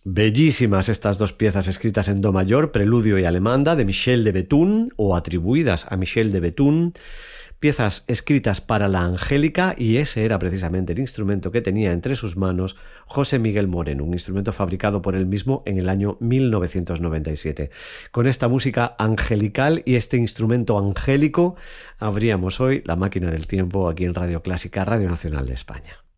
Bellísimas estas dos piezas escritas en do mayor, Preludio y Alemanda, de Michel de Bethune, o atribuidas a Michel de Bethune, piezas escritas para la Angélica, y ese era precisamente el instrumento que tenía entre sus manos José Miguel Moreno, un instrumento fabricado por él mismo en el año 1997. Con esta música angelical y este instrumento angélico, abríamos hoy la máquina del tiempo aquí en Radio Clásica, Radio Nacional de España.